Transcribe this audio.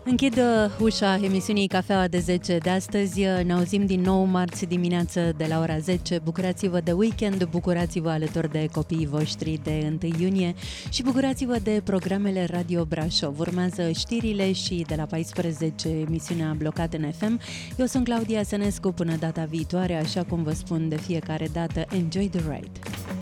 Închid ușa emisiunii Cafeaua de 10 de astăzi. Ne auzim din nou marți dimineață de la ora 10. Bucurați-vă de weekend, bucurați-vă alături de copiii voștri de 1 iunie și bucurați-vă de programele Radio Brașov. Urmează știrile și de la 14 emisiunea Blocat în FM. Eu sunt Claudia Sănescu, până data viitoare, așa cum vă spun de fiecare dată, enjoy the ride!